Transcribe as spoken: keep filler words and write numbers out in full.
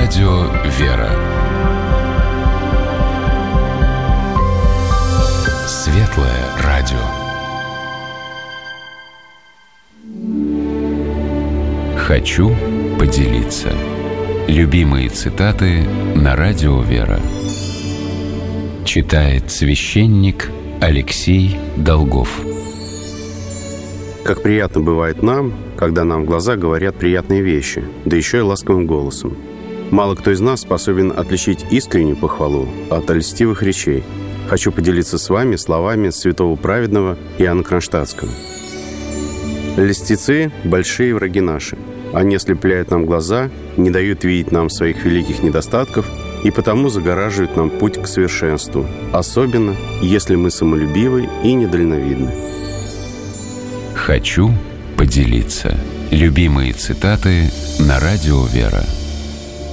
радио «Вера». Светлое радио. Хочу поделиться. Любимые цитаты на радио «Вера». Читает священник Алексей Долгов. Как приятно бывает нам, когда нам в глаза говорят приятные вещи, да еще и ласковым голосом. Мало кто из нас способен отличить искреннюю похвалу от льстивых речей. Хочу поделиться с вами словами святого праведного Иоанна Кронштадтского. «Льстецы – большие враги наши. Они ослепляют нам глаза, не дают видеть нам своих великих недостатков и потому загораживают нам путь к совершенству, особенно если мы самолюбивы и недальновидны». Хочу поделиться. Любимые цитаты на радио «Вера».